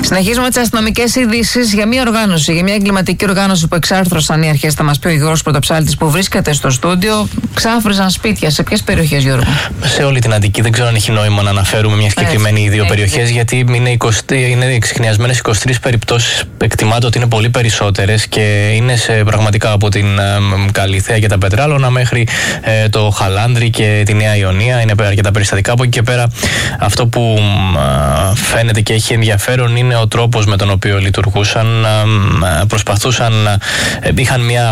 Συνεχίζουμε τις αστυνομικές ειδήσεις για μια οργάνωση, για μια εγκληματική οργάνωση που εξάρθρωσαν οι αρχές. Θα μας πει ο Γιώργος Πρωτοψάλτης που βρίσκεται στο στούντιο. Ξάφριζαν σπίτια. Σε ποιες περιοχές, Γιώργο? Σε όλη την Αττική. Δεν ξέρω αν έχει νόημα να αναφέρουμε μια συγκεκριμένη ή δύο περιοχές, γιατί είναι εξιχνιασμένες 23 περιπτώσεις. Εκτιμάται ότι είναι πολύ περισσότερες και είναι πραγματικά από την Καλυθέα και τα Πετράλωνα μέχρι το Χαλάνδρη και τη Νέα Ιωνία. Είναι αρκετά περιστατικά. Από εκεί και πέρα, αυτό που φαίνεται και έχει ενδιαφέρον είναι ο τρόπος με τον οποίο λειτουργούσαν. Προσπαθούσαν, είχαν μια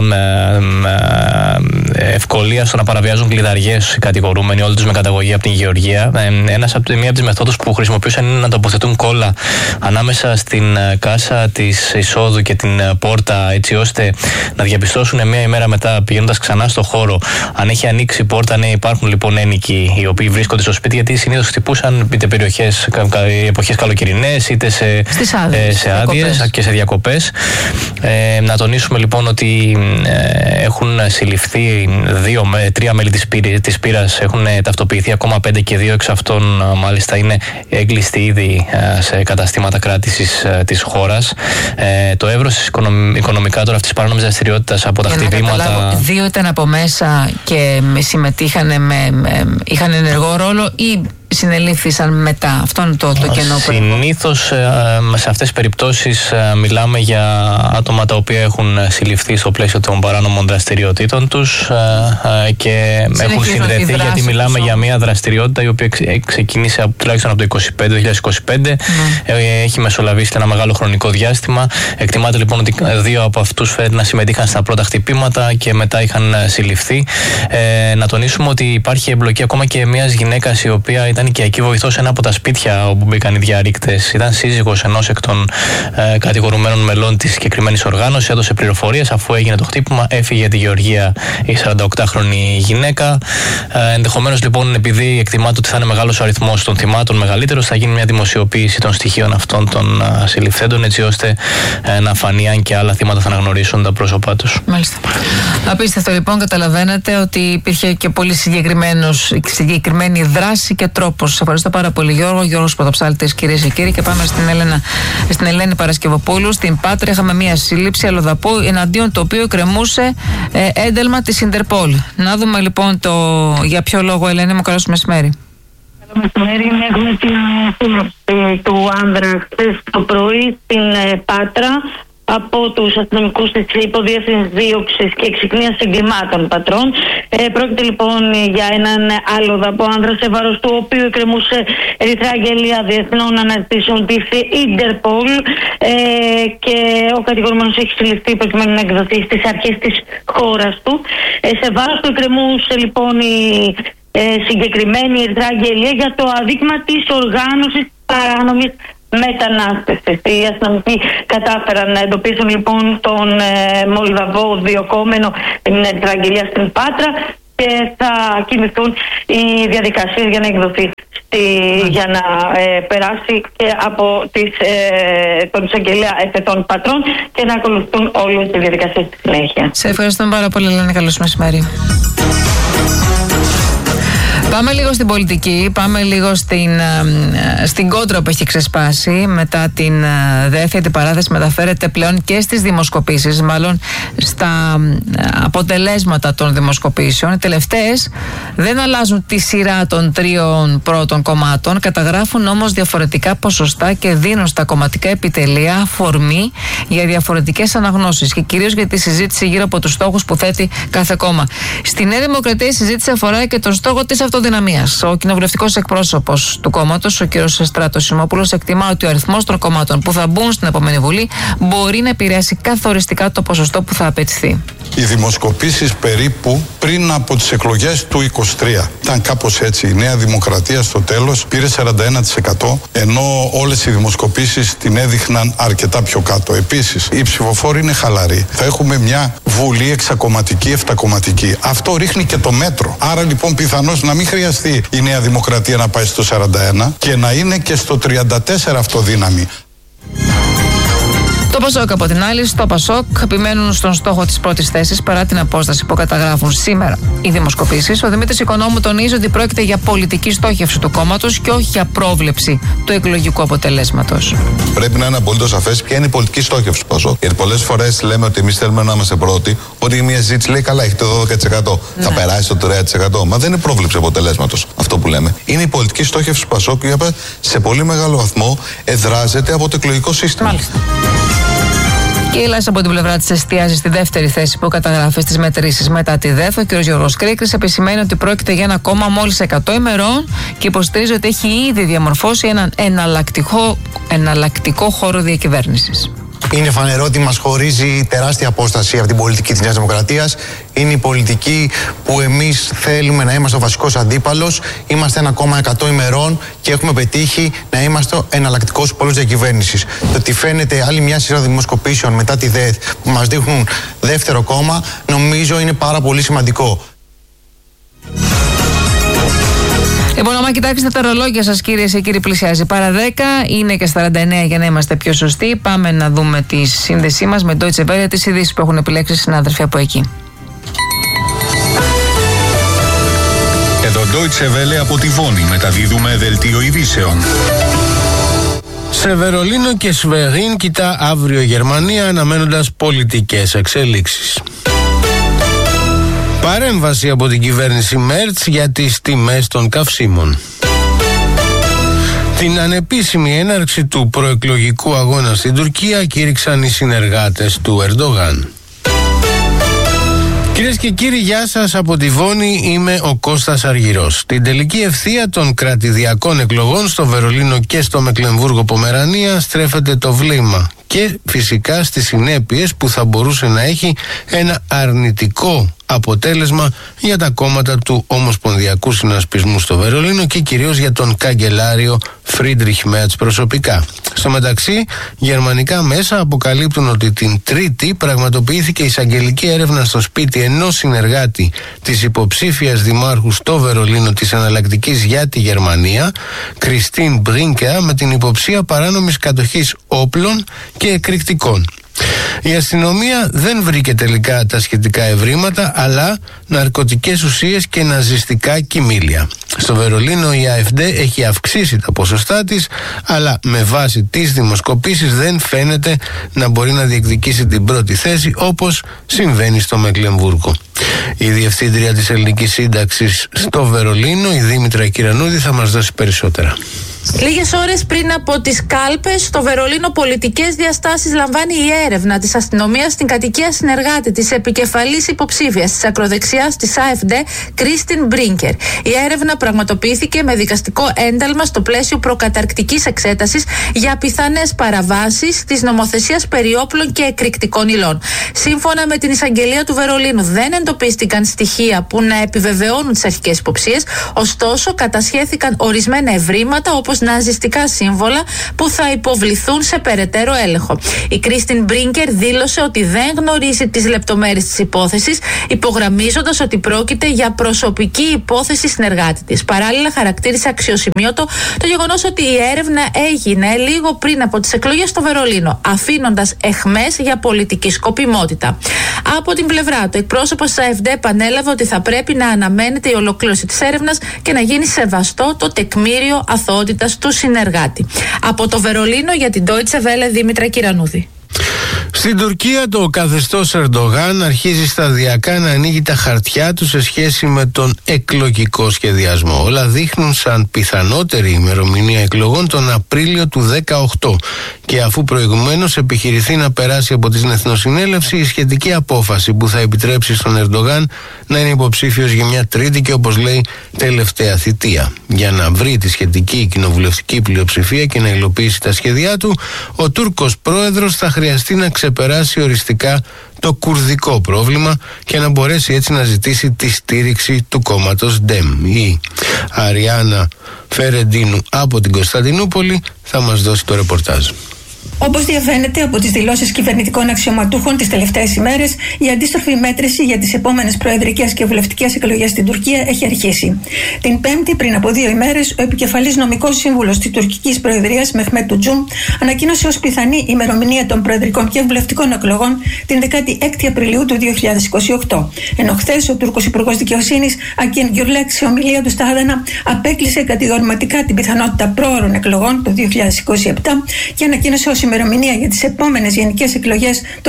ευκολία στο να παραβιάζουν κλειδαριές οι κατηγορούμενοι, όλοι τους με καταγωγή από την Γεωργία. Μία από τις μεθόδους που χρησιμοποιούσαν είναι να τοποθετούν κόλλα ανάμεσα στην κάσα της εισόδου και την πόρτα, έτσι ώστε να διαπιστώσουν μία ημέρα μετά, πηγαίνοντας ξανά στο χώρο, αν έχει ανοίξει η πόρτα. Ναι, υπάρχουν λοιπόν ένοικοι οι οποίοι βρίσκονται στο σπίτι, γιατί συνήθως χτυπούσαν είτε περιοχές, εποχές καλοκαιρινές, είτε σε άδειες και σε διακοπές. Να τονίσουμε λοιπόν ότι έχουν συλληφθεί 3 μέλη της πύρας, έχουν ταυτοποιηθεί ακόμα 5 και 2 εξ αυτών μάλιστα είναι έγκλειστοι ήδη σε καταστήματα κράτησης της χώρας. Το εύρος οικονομικά τώρα αυτής της παράνομης δραστηριότητας από τα χτυπήματα. 2 ήταν από μέσα και συμμετείχαν, είχαν ενεργό ρόλο ή συνελήφθησαν μετά? Αυτό είναι το κενό. Συνήθως σε αυτές τις περιπτώσεις μιλάμε για άτομα τα οποία έχουν συλληφθεί στο πλαίσιο των παράνομων δραστηριοτήτων τους και έχουν συνδεθεί, γιατί μιλάμε για μια δραστηριότητα η οποία ξεκίνησε τουλάχιστον από το 2025. Έχει μεσολαβήσει ένα μεγάλο χρονικό διάστημα. Εκτιμάται λοιπόν ότι 2 από αυτούς φαίνεται να συμμετείχαν στα πρώτα χτυπήματα και μετά είχαν συλληφθεί. Να τονίσουμε ότι υπάρχει εμπλοκή ακόμα και μιας γυναίκας η οποία ήταν οικιακή βοηθός σε ένα από τα σπίτια όπου μπήκαν οι διαρρήκτες. Ήταν σύζυγος ενός εκ των κατηγορουμένων μελών της συγκεκριμένης οργάνωσης. Έδωσε πληροφορίες αφού έγινε το χτύπημα. Έφυγε τη Γεωργία η 48χρονη γυναίκα. Ενδεχομένως λοιπόν, επειδή εκτιμάται ότι θα είναι μεγάλος ο αριθμός των θυμάτων, μεγαλύτερος, θα γίνει μια δημοσιοποίηση των στοιχείων αυτών των συλληφθέντων, έτσι ώστε να φανεί αν και άλλα θύματα θα αναγνωρίσουν τα πρόσωπά τους. Μάλιστα. Απίστευτο λοιπόν, καταλαβαίνετε ότι υπήρχε και πολύ συγκεκριμένη δράση και τρόπος. Σας ευχαριστώ πάρα πολύ, Γιώργο. Γιώργος Πρωτοψάλτης, κυρίες και κύριοι. Και πάμε στην Ελένη Παρασκευοπούλου. Στην Πάτρα είχαμε μία σύλληψη αλλοδαπού, εναντίον το οποίο κρεμούσε ένταλμα της Ιντερπόλ. Να δούμε λοιπόν για ποιο λόγο. Ελένη μου, καλώς μεσημέρι. Καλώς μεσημέρι. Έχουμε την σύλληψη του άνδρα χθες το πρωί στην Πάτρα από τους αστυνομικούς της υποδιεύθυνσης δίωξης και εξυκνίας εγκλημάτων πατρών. Πρόκειται λοιπόν για έναν αλλοδαπό άνδρα, σε βάρος του οποίου εκκρεμούσε ερυθρά αγγελία διεθνών αναζητήσεων της Ιντερπόλ, και ο κατηγορούμενος έχει συλληφθεί προκειμένου να εκδοθεί στις αρχές της χώρας του. Σε βάρος του εκκρεμούσε λοιπόν η συγκεκριμένη ερυθρά αγγελία για το αδίκημα της οργάνωσης παράνομης μετανάστευσης. Οι αστυνομικοί κατάφεραν να εντοπίσουν λοιπόν τον Μολδαβό διοκόμενο, την εξαγγελία στην Πάτρα, και θα κινηθούν οι διαδικασίες για να εκδοθεί, για να περάσει και από τον εισαγγελέα εφετών πατρών και να ακολουθούν όλες τις διαδικασίες στη συνέχεια. Σε ευχαριστούμε πάρα πολύ, Ελένη. Καλώς μεσημέρι. Πάμε λίγο στην πολιτική, πάμε λίγο στην κόντρα που έχει ξεσπάσει μετά την δεύτερη αντιπαράθεση. Μεταφέρεται πλέον και στις δημοσκοπήσεις, μάλλον στα αποτελέσματα των δημοσκοπήσεων. Οι τελευταίες δεν αλλάζουν τη σειρά των 3 πρώτων κομμάτων, καταγράφουν όμως διαφορετικά ποσοστά και δίνουν στα κομματικά επιτελεία αφορμή για διαφορετικές αναγνώσεις και κυρίως για τη συζήτηση γύρω από τους στόχους που θέτει κάθε κόμμα. Στη Νέα Δημοκρατία η συζήτηση αφορά και τον στόχο της αυτοδυναμίας. Ο κοινοβουλευτικός εκπρόσωπος του κόμματος, ο κ. Στράτος Σιμόπουλος, εκτιμά ότι ο αριθμός των κομμάτων που θα μπουν στην επόμενη Βουλή μπορεί να επηρεάσει καθοριστικά το ποσοστό που θα απαιτηθεί. Οι δημοσκοπήσεις περίπου πριν από τις εκλογές του 23 ήταν κάπως έτσι. Η Νέα Δημοκρατία στο τέλος πήρε 41%, ενώ όλες οι δημοσκοπήσεις την έδειχναν αρκετά πιο κάτω. Επίσης, οι ψηφοφόροι είναι χαλαροί. Θα έχουμε μια Βουλή εξακομματική, 7κομματική. Αυτό ρίχνει και το μέτρο. Άρα λοιπόν πιθανώς να μην χρειαστεί η Νέα Δημοκρατία να πάει στο 41 και να είναι και στο 34 αυτοδύναμη. Το Πασόκ από την άλλη, στο Πασόκ επιμένουν στον στόχο της πρώτης θέσης παρά την απόσταση που καταγράφουν σήμερα οι δημοσκοπήσεις. Ο Δημήτρης Οικονόμου τονίζει ότι πρόκειται για πολιτική στόχευση του κόμματος και όχι για πρόβλεψη του εκλογικού αποτελέσματος. Πρέπει να είναι απολύτως σαφές ποια είναι η πολιτική στόχευση του Πασόκ. Γιατί πολλές φορές λέμε ότι εμείς θέλουμε να είμαστε πρώτοι, ότι μια συζήτηση λέει καλά, έχετε 12%. Ναι. Θα περάσει το 3%. Μα δεν είναι πρόβλεψη αποτελέσματος αυτό που λέμε. Είναι η πολιτική στόχευση του Πασόκ που σε πολύ μεγάλο βαθμό εδράζεται από το εκλογικό σύστημα. Μάλιστα. Και η Λάσσα από την πλευρά της εστιάζει στη δεύτερη θέση που καταγράφει στις μετρήσεις μετά τη ΔΕΘ. Ο κ. Γιώργος Κρίκρης επισημαίνει ότι πρόκειται για ένα κόμμα μόλις 100 ημερών και υποστηρίζει ότι έχει ήδη διαμορφώσει έναν εναλλακτικό χώρο διακυβέρνησης. Είναι φανερό ότι μας χωρίζει τεράστια απόσταση από την πολιτική της Νέας Δημοκρατίας. Είναι η πολιτική που εμείς θέλουμε να είμαστε ο βασικός αντίπαλος. Είμαστε ένα κόμμα 100 ημερών και έχουμε πετύχει να είμαστε ο εναλλακτικός πόλος διακυβέρνησης. Το ότι φαίνεται άλλη μια σειρά δημοσκοπήσεων μετά τη ΔΕΘ που μας δείχνουν δεύτερο κόμμα, νομίζω είναι πάρα πολύ σημαντικό. Λοιπόν, άμα κοιτάξετε τα ρολόγια σας, κυρίες και κύριοι, πλησιάζει παρά 10, είναι και 49 για να είμαστε πιο σωστοί. Πάμε να δούμε τη σύνδεσή μας με Deutsche Welle, τις ειδήσεις που έχουν επιλέξει οι συνάδελφοι από εκεί. Εδώ Deutsche Welle από τη Βόνη, μεταδίδουμε δελτίο ειδήσεων. Σε Βερολίνο και Σβερίν κοιτά αύριο Γερμανία αναμένοντας πολιτικές εξέλιξεις. Παρέμβαση από την κυβέρνηση Μέρτς για τις τιμές των καυσίμων. Την ανεπίσημη έναρξη του προεκλογικού αγώνα στην Τουρκία κήρυξαν οι συνεργάτες του Ερντογάν. Κυρίες και κύριοι, γεια σας από τη Βόνη, είμαι ο Κώστας Αργυρός. Την τελική ευθεία των κρατηδιακών εκλογών στο Βερολίνο και στο Μεκλεμβούργο Πομερανία στρέφεται το βλέμμα και φυσικά στις συνέπειες που θα μπορούσε να έχει ένα αρνητικό αποτέλεσμα για τα κόμματα του Ομοσπονδιακού Συνασπισμού στο Βερολίνο και κυρίως για τον καγκελάριο Φρίντριχ Μέρτς προσωπικά. Στο μεταξύ, γερμανικά μέσα αποκαλύπτουν ότι την Τρίτη πραγματοποιήθηκε εισαγγελική έρευνα στο σπίτι ενός συνεργάτη της υποψήφιας δημάρχου στο Βερολίνο της Εναλλακτικής για τη Γερμανία, Κριστίν Μπρίνκερ, με την υποψία παράνομης κατοχής όπλων και εκρηκτικών. Η αστυνομία δεν βρήκε τελικά τα σχετικά ευρήματα, αλλά ναρκωτικές ουσίες και ναζιστικά κοιμήλια. Στο Βερολίνο η AfD έχει αυξήσει τα ποσοστά της, αλλά με βάση τις δημοσκοπήσεις δεν φαίνεται να μπορεί να διεκδικήσει την πρώτη θέση, όπως συμβαίνει στο Μεκλεμβούργο. Η διευθύντρια της Ελληνικής Σύνταξης στο Βερολίνο, η Δήμητρα Κυρανούδη, θα μας δώσει περισσότερα. Λίγες ώρες πριν από τις κάλπες, στο Βερολίνο πολιτικές διαστάσεις λαμβάνει η έρευνα της αστυνομίας στην κατοικία συνεργάτη της επικεφαλής υποψήφιας της ακροδεξιάς της AfD, Κρίστιν Μπρίνκερ. Η έρευνα πραγματοποιήθηκε με δικαστικό ένταλμα στο πλαίσιο προκαταρκτικής εξέτασης για πιθανές παραβάσεις της νομοθεσίας περί όπλων και εκρηκτικών υλών. Σύμφωνα με την εισαγγελία του Βερολίνου, δεν εντοπίστηκαν στοιχεία που να επιβεβαιώνουν τις αρχικές υποψίες, ωστόσο κατασχέθηκαν ορισμένα ευρήματα όπως ναζιστικά σύμβολα που θα υποβληθούν σε περαιτέρω έλεγχο. Η Κρίστιν Μπρίνκερ δήλωσε ότι δεν γνωρίζει τις λεπτομέρειες της υπόθεσης, υπογραμμίζοντας ότι πρόκειται για προσωπική υπόθεση συνεργάτη της. Παράλληλα, χαρακτήρισε αξιοσημείωτο το γεγονός ότι η έρευνα έγινε λίγο πριν από τις εκλογές στο Βερολίνο, αφήνοντας εχμές για πολιτική σκοπιμότητα. Από την πλευρά του, εκπρόσωπος της AfD επανέλαβε ότι θα πρέπει να αναμένεται η ολοκλήρωση της έρευνας και να γίνει σεβαστό το τεκμήριο αθωότητας του συνεργάτη. Από το Βερολίνο για την Deutsche Welle, Δήμητρα Κυρανούδη. Στην Τουρκία το καθεστώς Ερντογάν αρχίζει σταδιακά να ανοίγει τα χαρτιά του σε σχέση με τον εκλογικό σχεδιασμό. Όλα δείχνουν σαν πιθανότερη ημερομηνία εκλογών τον Απρίλιο του 2018 και αφού προηγουμένως επιχειρηθεί να περάσει από την Εθνοσυνέλευση η σχετική απόφαση που θα επιτρέψει στον Ερντογάν να είναι υποψήφιος για μια τρίτη και, όπως λέει, τελευταία θητεία. Για να βρει τη σχετική κοινοβουλευτική πλειοψηφία και να υλοποιήσει τα σχέδιά του, ο Τούρκος πρόεδρος θα χρειαστεί να ξεπεράσει οριστικά το κουρδικό πρόβλημα και να μπορέσει έτσι να ζητήσει τη στήριξη του κόμματος Ντεμ. Η Αριάννα Φερεντίνου από την Κωνσταντινούπολη θα μας δώσει το ρεπορτάζ. Όπως διαφαίνεται από τις δηλώσεις κυβερνητικών αξιωματούχων τις τελευταίες ημέρες, η αντίστροφη μέτρηση για τις επόμενες προεδρικές και βουλευτικές εκλογές στην Τουρκία έχει αρχίσει. Την Πέμπτη, πριν από 2 ημέρες, ο επικεφαλής νομικός σύμβουλος της τουρκικής προεδρίας, Μεχμέτ Τουτζούμ, ανακοίνωσε ως πιθανή ημερομηνία των προεδρικών και βουλευτικών εκλογών την 16η Απριλίου του 2028. Ενώ χθες ο Τούρκος Υπουργός Δικαιοσύνης, Ακίν Γκιουρλέκ, σε ομιλία του στα Άδανα, απέκλεισε κατηγορηματικά την πιθανότητα πρόωρων εκλογών το 2027 και ανακοίνωσε ως ημερομηνία για τις επόμενες γενικές εκλογές το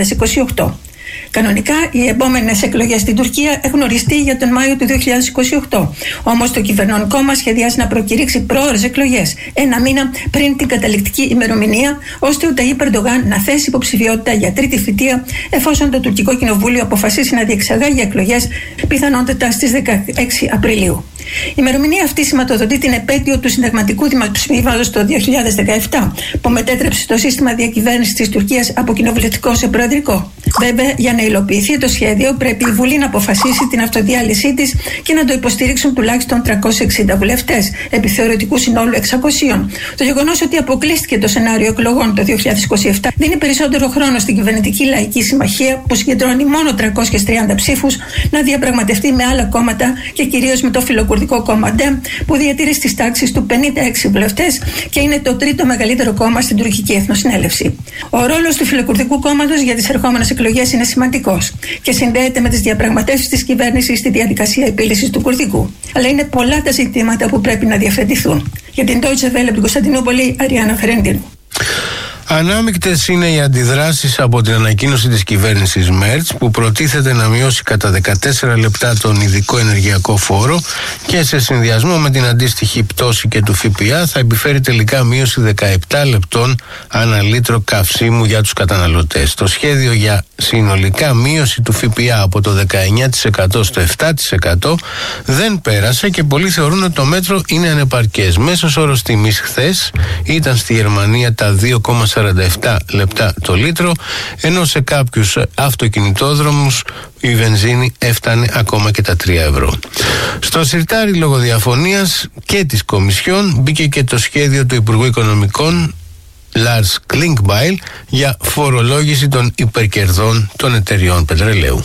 2028. Κανονικά, οι επόμενες εκλογές στην Τουρκία έχουν οριστεί για τον Μάιο του 2028. Όμως το κυβερνών κόμμα σχεδιάζει να προκηρύξει πρόωρες εκλογές, 1 μήνα πριν την καταληκτική ημερομηνία, ώστε ο Ταγίπ Ερντογάν να θέσει υποψηφιότητα για 3η θητεία, εφόσον το τουρκικό κοινοβούλιο αποφασίσει να διεξαγάγει εκλογές, πιθανότατα στις 16 Απριλίου. Η ημερομηνία αυτή σηματοδοτεί την επέτειο του συνταγματικού δημοψηφίσματος το 2017, που μετέτρεψε το σύστημα διακυβέρνησης της Τουρκίας από κοινοβουλευτικό σε προεδρικό. Βέβαια, για να υλοποιηθεί το σχέδιο, πρέπει η Βουλή να αποφασίσει την αυτοδιάλυσή της και να το υποστηρίξουν τουλάχιστον 360 βουλευτές, επί θεωρητικού συνόλου 600. Το γεγονός ότι αποκλείστηκε το σενάριο εκλογών το 2027 δίνει περισσότερο χρόνο στην κυβερνητική Λαϊκή Συμμαχία, που συγκεντρώνει μόνο 330 ψήφους, να διαπραγματευτεί με άλλα κόμματα και κυρίως με το φιλοκουρδικό κόμμα Ντεμ, που διατηρεί στις τάξεις του 56 βουλευτές και είναι το 3ο μεγαλύτερο κόμμα στην τουρκική Εθνοσυνέλευση. Ο ρόλος του φιλοκουρδικού κόμματος για τις ερχόμενες εκλογές είναι σημαντικός και συνδέεται με τις διαπραγματεύσεις της κυβέρνησης στη διαδικασία επίλυσης του κουρδικού. Αλλά είναι πολλά τα ζητήματα που πρέπει να διευθετηθούν. Για την Deutsche Welle από την Κωνσταντινούπολη, Αριάννα Φερέντιν. Ανάμεικτες είναι οι αντιδράσεις από την ανακοίνωση της κυβέρνησης Μέρτς, που προτίθεται να μειώσει κατά 14 λεπτά τον ειδικό ενεργειακό φόρο και σε συνδυασμό με την αντίστοιχη πτώση και του ΦΠΑ θα επιφέρει τελικά μείωση 17 λεπτών ανά λίτρο καυσίμου για τους καταναλωτές. Το σχέδιο για συνολικά μείωση του ΦΠΑ από το 19% στο 7% δεν πέρασε και πολλοί θεωρούν ότι το μέτρο είναι ανεπαρκές. Μέσος όρος τιμής χθες ήταν στη Γερμανία τα 2,47 λεπτά το λίτρο, ενώ σε κάποιους αυτοκινητόδρομους η βενζίνη έφτανε ακόμα και τα 3 ευρώ. Στο συρτάρι λόγω διαφωνίας και της Κομισιόν μπήκε και το σχέδιο του Υπουργού Οικονομικών Lars Klingbeil για φορολόγηση των υπερκερδών των εταιριών πετρελαίου.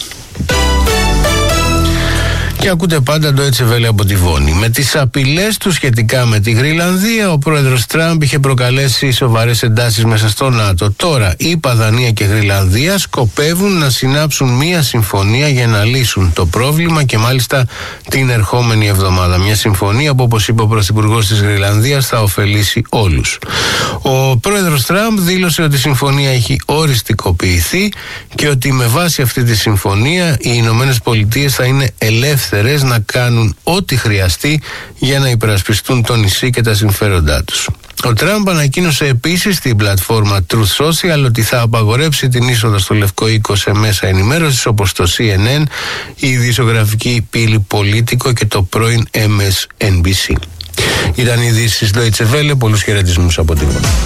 Και ακούτε πάντα το Deutsche Welle από τη Βόνη. Με τις απειλές του σχετικά με τη Γρυλανδία, ο πρόεδρος Τραμπ είχε προκαλέσει σοβαρές εντάσεις μέσα στο ΝΑΤΟ. Τώρα, ΗΠΑ, Δανία και Γρυλανδία σκοπεύουν να συνάψουν μία συμφωνία για να λύσουν το πρόβλημα και μάλιστα την ερχόμενη εβδομάδα. Μια συμφωνία που, όπως είπε ο πρωθυπουργός της Γρυλανδίας, θα ωφελήσει όλους. Ο πρόεδρος Τραμπ δήλωσε ότι η συμφωνία έχει οριστικοποιηθεί και ότι με βάση αυτή τη συμφωνία οι Ηνωμένες Πολιτείες θα είναι ελεύθερες να κάνουν ό,τι χρειαστεί για να υπερασπιστούν το νησί και τα συμφέροντά τους. Ο Τραμπ ανακοίνωσε επίσης στην πλατφόρμα Truth Social ότι θα απαγορέψει την είσοδο στο Λευκό Οίκο σε μέσα ενημέρωσης όπως το CNN, η ειδησιογραφική πύλη Politico και το πρώην MSNBC. Ήταν οι ειδήσεις Deutsche Welle, πολλούς χαιρετισμούς από την Βόνη.